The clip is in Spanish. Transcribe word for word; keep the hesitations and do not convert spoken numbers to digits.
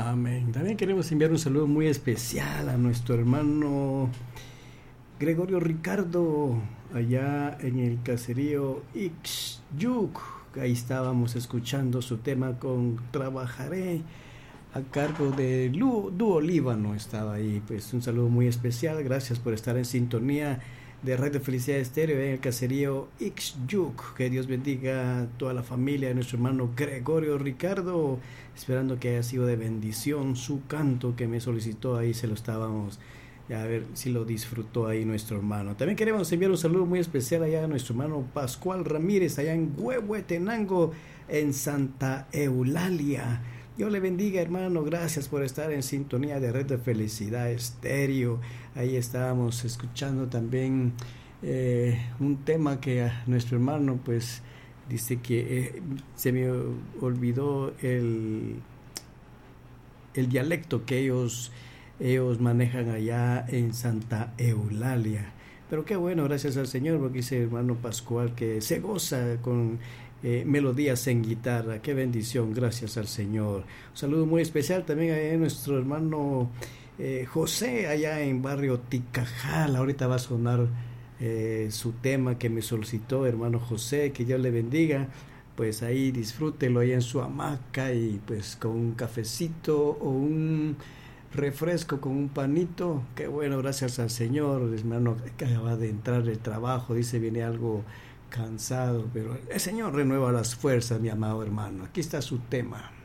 Amén. También queremos enviar un saludo muy especial a nuestro hermano Gregorio Ricardo, allá en el caserío Ixyuc. Ahí estábamos escuchando su tema con Trabajaré, a cargo de Lu, Dúo Líbano. Estaba ahí, pues un saludo muy especial. Gracias por estar en sintonía de Radio Felicidad Estéreo en el caserío Ixyuc. Que Dios bendiga a toda la familia de nuestro hermano Gregorio Ricardo, esperando que haya sido de bendición su canto que me solicitó. Ahí se lo estábamos, a ver si lo disfrutó ahí nuestro hermano. También queremos enviar un saludo muy especial allá a nuestro hermano Pascual Ramírez, allá en Huehuetenango, en Santa Eulalia. Dios le bendiga, hermano. Gracias por estar en sintonía de Red de Felicidad Estéreo. Ahí estábamos escuchando también eh, un tema que a nuestro hermano pues dice que eh, se me olvidó el, el dialecto que ellos, ellos manejan allá en Santa Eulalia. Pero qué bueno, gracias al Señor, porque dice el hermano Pascual que se goza con Eh, melodías en guitarra. Qué bendición, gracias al Señor. Un saludo muy especial también a nuestro hermano eh, José, allá en barrio Ticajal. Ahorita va a sonar eh, su tema que me solicitó hermano José, que Dios le bendiga. Pues ahí disfrútelo ahí en su hamaca y pues con un cafecito o un refresco con un panito. Qué bueno, gracias al Señor. El hermano acaba de entrar del trabajo, dice viene algo cansado, pero el Señor renueva las fuerzas, mi amado hermano. Aquí está su tema.